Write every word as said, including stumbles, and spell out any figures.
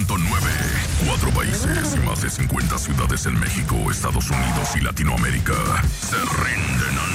punto nueve. Cuatro países y más de cincuenta ciudades en México, Estados Unidos y Latinoamérica se rinden